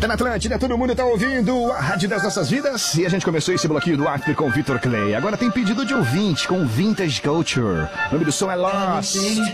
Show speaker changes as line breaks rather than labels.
volta na Atlântida, todo mundo tá ouvindo a Rádio das Nossas Vidas. E a gente começou esse bloquinho do After com Vitor Clay. Agora tem pedido de ouvinte com Vintage Culture. O nome do som é Lost.